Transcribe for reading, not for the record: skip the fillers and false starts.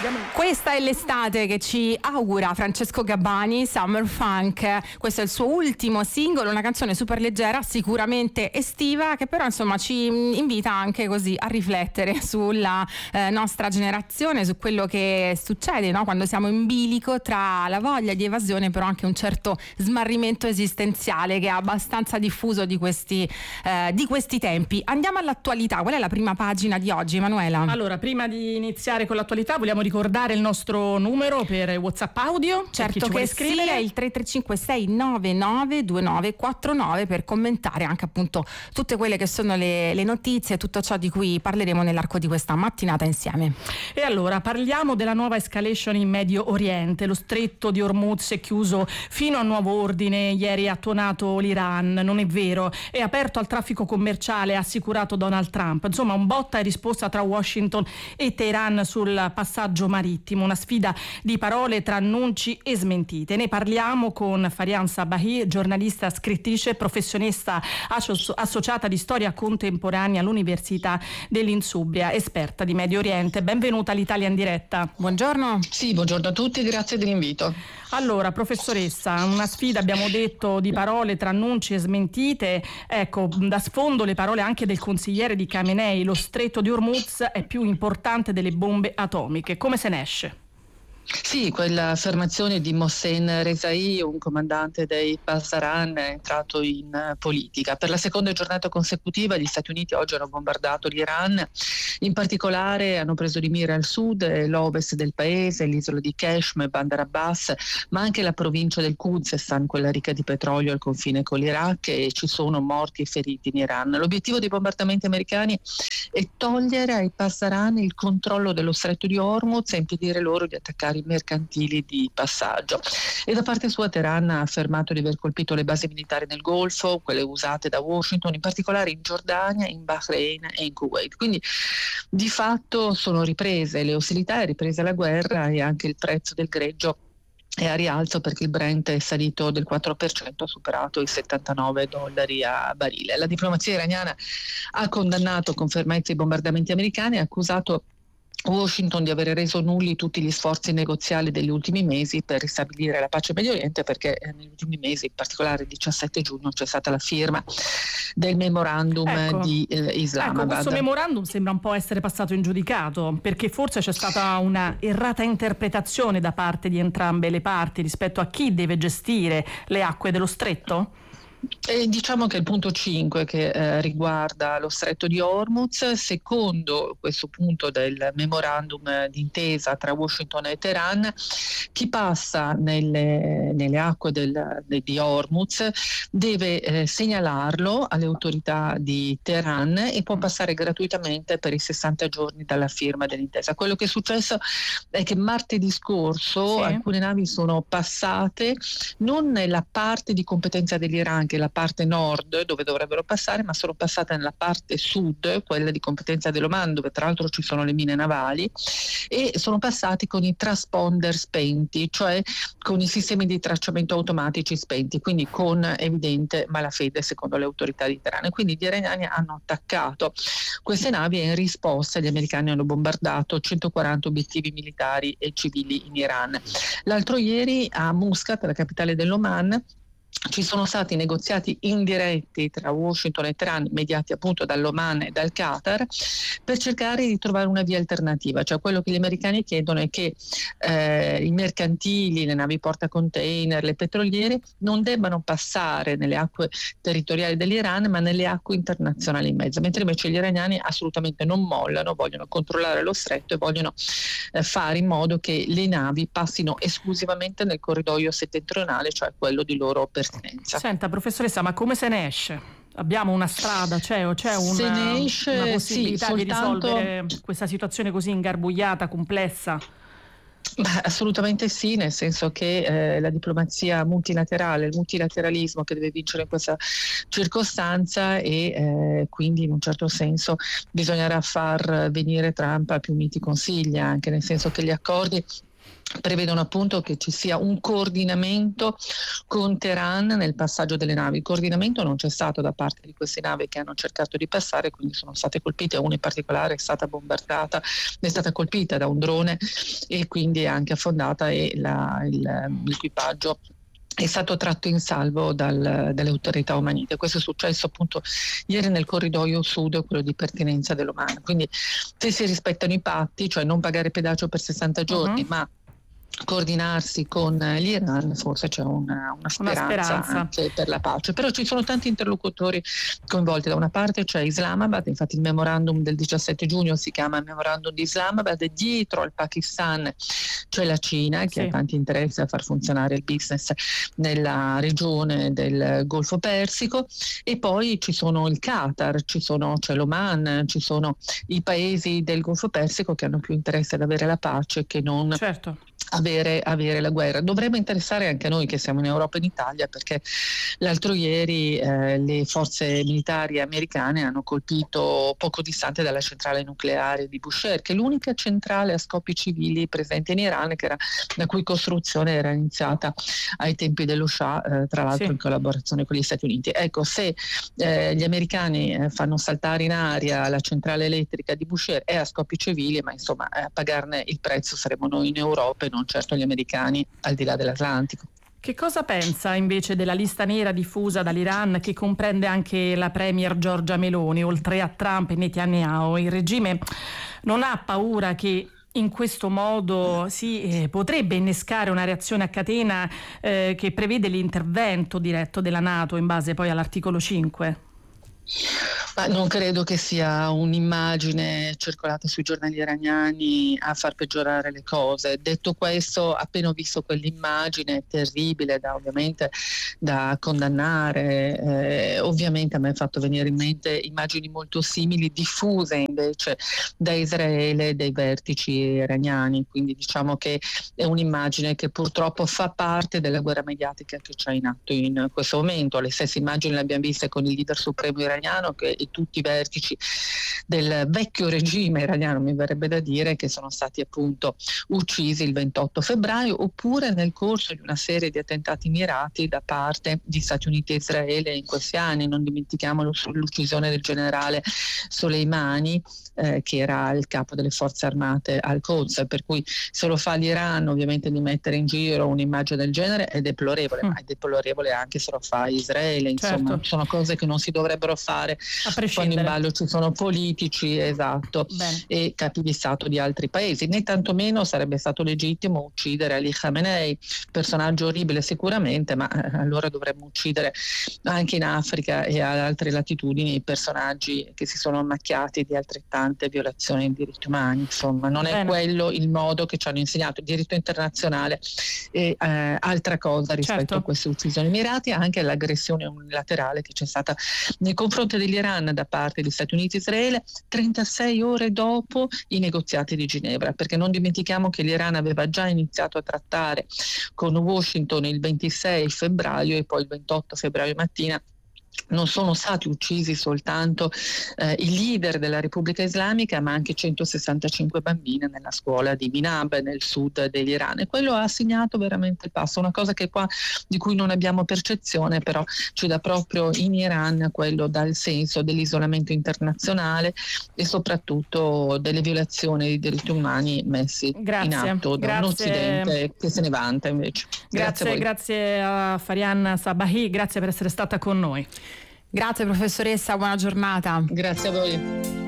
Questa è l'estate che ci augura Francesco Gabbani, Summer Funk. Questo è il suo ultimo singolo, una canzone super leggera, sicuramente estiva, che però insomma ci invita anche così a riflettere sulla nostra generazione, su quello che succede, no? Quando siamo in bilico tra la voglia di evasione però anche un certo smarrimento esistenziale che è abbastanza diffuso di questi tempi. Andiamo all'attualità. Qual è la prima pagina di oggi, Emanuela? Allora, prima di iniziare con l'attualità vogliamo ricordare il nostro numero per WhatsApp audio. Certo che sì, è il 335 699 2949 per commentare anche appunto tutte quelle che sono le notizie, tutto ciò di cui parleremo nell'arco di questa mattinata insieme. E allora parliamo della nuova escalation in Medio Oriente. Lo stretto di Hormuz è chiuso fino a nuovo ordine, ieri ha tuonato l'Iran, non è vero, è aperto al traffico commerciale, ha assicurato Donald Trump. Insomma, un botta e risposta tra Washington e Teheran sul passaggio marittimo, una sfida di parole tra annunci e smentite. Ne parliamo con Farian Sabahi, giornalista, scrittrice, professionista associata di storia contemporanea all'Università dell'Insubria, esperta di Medio Oriente. Benvenuta all'Italia in diretta. Buongiorno. Sì, buongiorno a tutti, grazie dell'invito. Allora, professoressa, una sfida, abbiamo detto, di parole tra annunci e smentite. Ecco, da sfondo le parole anche del consigliere di Khamenei: lo stretto di Hormuz è più importante delle bombe atomiche. Come se ne esce? Sì, quell'affermazione di Mohsen Rezaei, un comandante dei Pasdaran, è entrato in politica. Per la seconda giornata consecutiva gli Stati Uniti oggi hanno bombardato l'Iran, in particolare hanno preso di mira il sud e l'ovest del paese, l'isola di Qeshm e Bandar Abbas, ma anche la provincia del Khuzestan, quella ricca di petrolio al confine con l'Iraq, e ci sono morti e feriti in Iran. L'obiettivo dei bombardamenti americani è togliere ai Pasdaran il controllo dello stretto di Hormuz e impedire loro di attaccare i mercantili di passaggio. E da parte sua Teheran ha affermato di aver colpito le basi militari nel Golfo, quelle usate da Washington, in particolare in Giordania, in Bahrain e in Kuwait. Quindi di fatto sono riprese le ostilità, è ripresa la guerra e anche il prezzo del greggio è a rialzo, perché il Brent è salito del 4%, ha superato i $79 a barile. La diplomazia iraniana ha condannato con fermezza i bombardamenti americani e ha accusato Washington di avere reso nulli tutti gli sforzi negoziali degli ultimi mesi per ristabilire la pace in Medio Oriente, perché negli ultimi mesi, in particolare il 17 giugno, c'è stata la firma del memorandum di Islamabad. Ecco, questo memorandum sembra un po' essere passato in giudicato, perché forse c'è stata una errata interpretazione da parte di entrambe le parti rispetto a chi deve gestire le acque dello stretto? E diciamo che il punto 5 che riguarda lo stretto di Hormuz, secondo questo punto del memorandum d'intesa tra Washington e Teheran, chi passa nelle acque di Hormuz deve segnalarlo alle autorità di Teheran e può passare gratuitamente per i 60 giorni dalla firma dell'intesa. Quello che è successo è che martedì scorso alcune navi sono passate non nella parte di competenza dell'Iran, che è la parte nord dove dovrebbero passare, ma sono passate nella parte sud, quella di competenza dell'Oman, dove tra l'altro ci sono le mine navali, e sono passati con i transponder spenti, cioè con i sistemi di tracciamento automatici spenti, quindi con evidente malafede secondo le autorità di Teheran. E quindi gli iraniani hanno attaccato queste navi e in risposta gli americani hanno bombardato 140 obiettivi militari e civili in Iran. L'altro ieri a Muscat, la capitale dell'Oman, ci sono stati negoziati indiretti tra Washington e Teheran, mediati appunto dall'Oman e dal Qatar, per cercare di trovare una via alternativa. Cioè, quello che gli americani chiedono è che i mercantili, le navi portacontainer, le petroliere non debbano passare nelle acque territoriali dell'Iran, ma nelle acque internazionali in mezzo, mentre invece gli iraniani assolutamente non mollano, vogliono controllare lo stretto e vogliono fare in modo che le navi passino esclusivamente nel corridoio settentrionale, cioè quello di loro pertinenza. Senta, professoressa, ma come se ne esce? Abbiamo una strada, c'è una possibilità di risolvere questa situazione così ingarbugliata, complessa? Beh, assolutamente sì, nel senso che la diplomazia multilaterale, il multilateralismo che deve vincere in questa circostanza, e quindi in un certo senso bisognerà far venire Trump a più miti consigli, anche nel senso che gli accordi prevedono appunto che ci sia un coordinamento con Teheran nel passaggio delle navi. Il coordinamento non c'è stato da parte di queste navi che hanno cercato di passare, quindi sono state colpite. Una in particolare è stata bombardata, è stata colpita da un drone e quindi è anche affondata, e l'equipaggio è stato tratto in salvo dalle autorità omanite. Questo è successo appunto ieri nel corridoio sud, quello di pertinenza dell'Oman. Quindi se si rispettano i patti, cioè non pagare pedaggio per 60 giorni, ma coordinarsi con l'Iran, forse c'è una speranza anche per la pace. Però ci sono tanti interlocutori coinvolti. Da una parte c'è Islamabad, infatti il memorandum del 17 giugno si chiama memorandum di Islamabad, e dietro al Pakistan c'è la Cina, che ha tanti interessi a far funzionare il business nella regione del Golfo Persico, e poi ci sono il Qatar, c'è l'Oman, ci sono i paesi del Golfo Persico che hanno più interesse ad avere la pace che non avere la guerra. Dovrebbe interessare anche a noi che siamo in Europa e in Italia, perché l'altro ieri le forze militari americane hanno colpito poco distante dalla centrale nucleare di Bushehr, che è l'unica centrale a scopi civili presente in Iran, la cui costruzione era iniziata ai tempi dello Shah, tra l'altro in collaborazione con gli Stati Uniti. Ecco, se gli americani fanno saltare in aria la centrale elettrica di Bushehr è a scopi civili, ma insomma a pagarne il prezzo saremo noi in Europa e non certo gli americani al di là dell'Atlantico. Che cosa pensa invece della lista nera diffusa dall'Iran, che comprende anche la premier Giorgia Meloni, oltre a Trump e Netanyahu? Il regime non ha paura che in questo modo si potrebbe innescare una reazione a catena che prevede l'intervento diretto della NATO in base poi all'articolo 5? Ma non credo che sia un'immagine circolata sui giornali iraniani a far peggiorare le cose. Detto questo, appena ho visto quell'immagine terribile ovviamente da condannare, ovviamente a me ha fatto venire in mente immagini molto simili diffuse invece da Israele e dai vertici iraniani, quindi diciamo che è un'immagine che purtroppo fa parte della guerra mediatica che c'è in atto in questo momento. Le stesse immagini le abbiamo viste con il leader supremo iraniano e tutti i vertici del vecchio regime iraniano, mi verrebbe da dire, che sono stati appunto uccisi il 28 febbraio, oppure nel corso di una serie di attentati mirati da parte di Stati Uniti e Israele in questi anni. Non dimentichiamo l'uccisione del generale Soleimani, che era il capo delle forze armate al-Quds, per cui se lo fa l'Iran ovviamente di mettere in giro un'immagine del genere è deplorevole, ma è deplorevole anche se lo fa Israele, insomma sono cose che non si dovrebbero fare quando in ballo ci sono politici e capi di Stato di altri paesi. Né tantomeno sarebbe stato legittimo uccidere Ali Khamenei, personaggio orribile sicuramente, ma allora dovremmo uccidere anche in Africa e ad altre latitudini i personaggi che si sono macchiati di altrettante violazioni dei diritti umani. Insomma, non è quello il modo che ci hanno insegnato. Il diritto internazionale è altra cosa rispetto a queste uccisioni mirate, anche all'aggressione unilaterale che c'è stata nei confronti dell'Iran da parte degli Stati Uniti e Israele 36 ore dopo i negoziati di Ginevra, perché non dimentichiamo che l'Iran aveva già iniziato a trattare con Washington il 26 febbraio e poi il 28 febbraio mattina non sono stati uccisi soltanto i leader della Repubblica Islamica, ma anche 165 bambine nella scuola di Minab nel sud dell'Iran, e quello ha segnato veramente il passo, una cosa che qua di cui non abbiamo percezione, però ci dà proprio in Iran quello dal senso dell'isolamento internazionale e soprattutto delle violazioni dei diritti umani messi in atto da un Occidente che se ne vanta invece. Grazie a Farian Sabahi, grazie per essere stata con noi. Grazie professoressa, buona giornata. Grazie a voi.